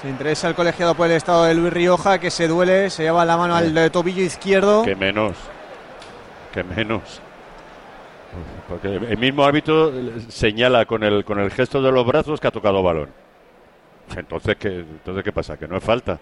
Se interesa el colegiado por el estado de Luis Rioja, que se duele, se lleva la mano al tobillo izquierdo. Que menos. Porque el mismo árbitro señala con el gesto de los brazos que ha tocado balón. Entonces ¿qué pasa? ¿Que no es falta?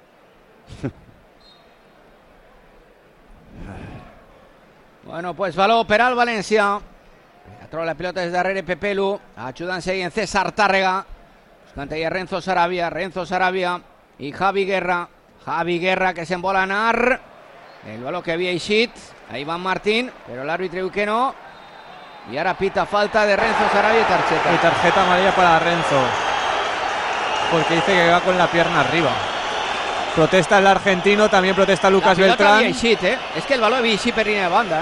Bueno, pues baló per al València. Trau la pilota des darrere Pepelu, ajudant-se ahí en César Tàrrega. Buscant ahí a Renzo Sarabia i Javi Guerra que se'n vol anar. El baló que havia eixit a Iván Martín, però l'àrbitre diu que no. Y ahora pita falta de Renzo Sarabia y tarjeta. Y tarjeta amarilla para Renzo, porque dice que va con la pierna arriba. Protesta el argentino, también protesta Lucas Beltrán. Eixit, Es que el balón havia eixit per línia de banda.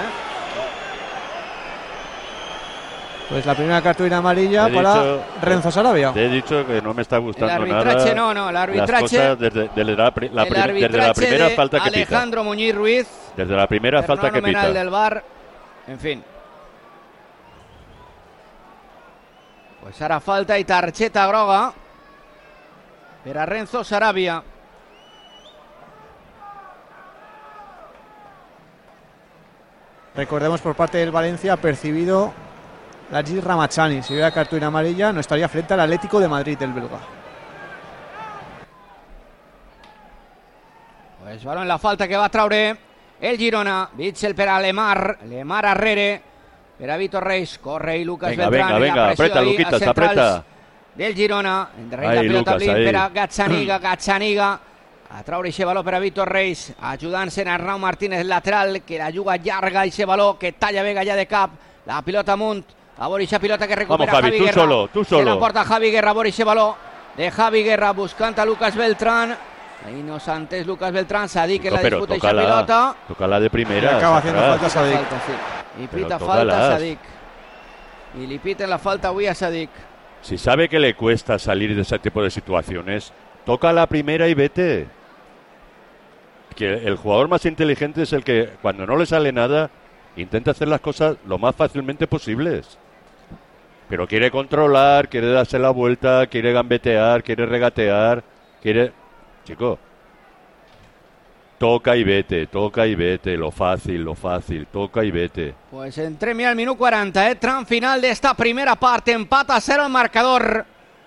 Pues la primera cartulina amarilla para Renzo Sarabia. Te he dicho que no me está gustando el arbitraje, nada. El arbitraje. Desde la primera falta que pita. Alejandro Muñiz Ruiz. Desde la primera falta que pita. Del VAR. En fin. Pues hará falta y tarjeta groga per a Renzo Sarabia. Recordemos, por parte del Valencia ha percibido Lajid Ramachani. Si hubiera cartulina amarilla, no estaría frente al Atlético de Madrid, el belga. Pues balón en la falta que va a traure el Girona. Bitzel per a Lemar arrere per a Vítor Reis. Corre y Lucas Beltrán. Venga, aprieta, Luquitas, aprieta. Del Girona. Endarrere la pilota Blin per a Gazzaniga. A traure aquest baló per a Vítor Reis, ajudant-se en Arnau Martínez, lateral, que la juga llarga, aquest baló que talla bé allà de cap, la pilota amunt, a veure aquesta pilota que recupera Javi Guerra. Tú solo. Se la porta Javi Guerra, a veure aquest baló de Javi Guerra, buscant a Lucas Beltrán. Ahí no s'ha entès Lucas Beltrán, Sadik en la disputa aquesta pilota. Toca-la de primera. Acaba haciendo falta Sadik. I pita falta Sadik. Y li piten la falta avui a Sadik. Si sabe que le cuesta salir de ese tipo de situaciones, toca la primera y vete. Que el jugador más inteligente es el que, cuando no le sale nada, intenta hacer las cosas lo más fácilmente posibles. Pero quiere controlar, quiere darse la vuelta, quiere gambetear, quiere regatear, Chico, toca y vete, lo fácil, toca y vete. Pues entrem al minut 40, tram final d'esta primera part, empat a 0 el marcador.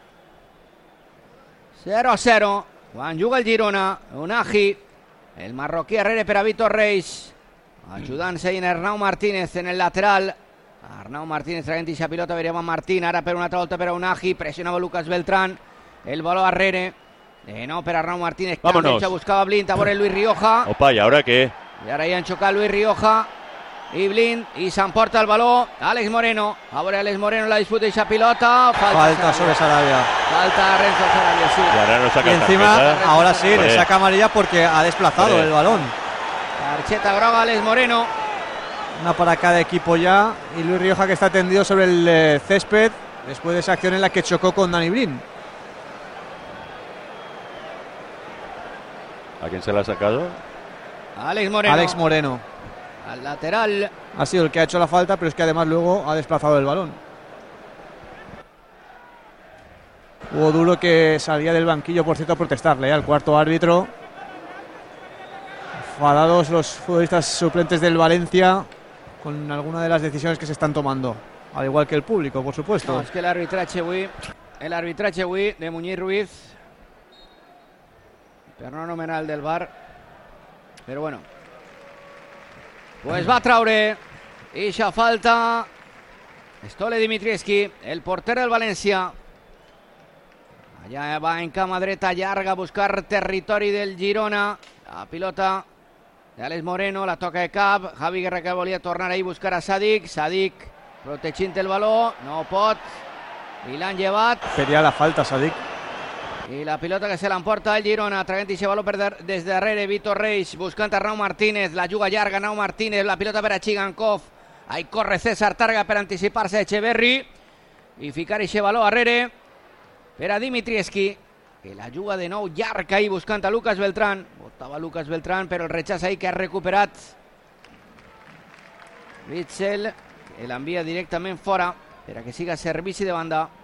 0-0, quan juga el Girona, Unagi. El marroquí arrere per a Vítor Reis, ajudant-se en Arnau Martínez en el lateral. Arnau Martínez traient aquesta pilota, veiem a Martín, ara per una altra volta per a Unagi, pressionava Lucas Beltrán, el baló arrere, de nou per a Arnau Martínez, Vámonos. buscava Blind, a veure Luis Rioja. Opa, ¿y ahora qué? I ara hi han xocat Luis Rioja i Blind, i s'emporta el baló Àlex Moreno, a veure Àlex Moreno la disputa d'aquesta pilota, falta sobre Sarabia. Falta Renzo Sarabia, sí. Y ahora no saca Y encima, tarjeta. ahora sí, le saca amarilla porque ha desplazado el balón. Tarjeta groga Àlex Moreno. Una para cada equipo ya. Y Luis Rioja, que está tendido sobre el césped después de esa acción en la que chocó con Dani Blind. ¿A quién se la ha sacado? Àlex Moreno. Al lateral. Ha sido el que ha hecho la falta, pero es que además luego ha desplazado el balón. Hugo Duro, que salía del banquillo, por cierto, a protestarle al cuarto árbitro. Enfadados los futbolistas suplentes del Valencia con alguna de las decisiones que se están tomando, al igual que el público, por supuesto. No, és que l'arbitratge avui de Muñiz Ruiz, per no anomenar el del VAR, però bueno, pues va traure eixa falta Stole Dimitrievski, el porter del València. Allà va en cama dreta llarga a buscar territori del Girona. La pilota d'Àlex Moreno, la toca de cap. Javi Guerra, que volia tornar ahí a buscar a Sadik. Sadik protegint el baló, no pot. I l'han llevat. Pedía la falta Sadik. I la pilota que se l'emporta el Girona, traient aquest baló des darrere. Vítor Reis buscant a Arnau Martínez, la juga llarga Arnau Martínez, la pilota per a Chigankov. Ahí corre César Tàrrega per anticipar-se a Echeverri i ficar aquest baló darrere per a Dimitrievski, que la juga de nou llarga ahí buscant a Lucas Beltrán. Botava Lucas Beltrán, però el rechaç ahí que ha recuperat Bitzel, que l'envia directament fora per a que siga servici de banda.